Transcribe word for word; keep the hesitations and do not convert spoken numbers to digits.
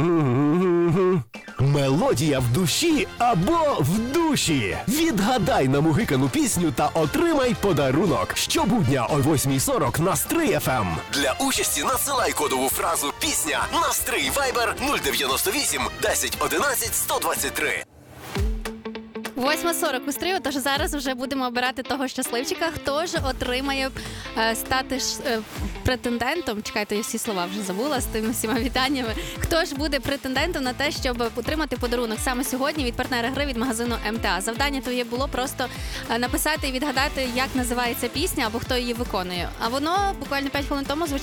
Мелодія в душі або в душі. Відгадай намугикану пісню та отримай подарунок. Щобудня о восьмій сорок на Стрий еф ем. Для участі надсилай кодову фразу «Пісня» на Стрий Вайбер нуль дев'яносто вісім десять одинадцять сто двадцять три. восьма сорок у Стрию, тож зараз вже будемо обирати того щасливчика, хто ж отримає е, стати ж, е, претендентом. Чекайте, я всі слова вже забула з тими всіма вітаннями. Хто ж буде претендентом на те, щоб отримати подарунок саме сьогодні від партнера гри від магазину ем те а. Завдання твоє було просто е, написати і відгадати, як називається пісня або хто її виконує. А воно буквально п'ять хвилин тому звучало